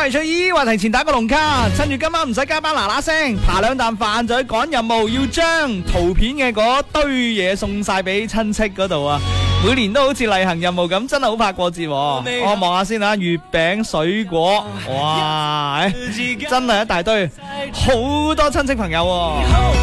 係翠姨，話提前打個龍卡，趁住今晚唔使加班嗱嗱聲，爬兩啖飯就去趕任務，要將圖片嘅嗰堆嘢送晒俾親戚嗰度啊！每年都好似例行任務咁，真係好怕過節。我望下先啊，月餅、水果，哇，真係一大堆，好多親戚朋友。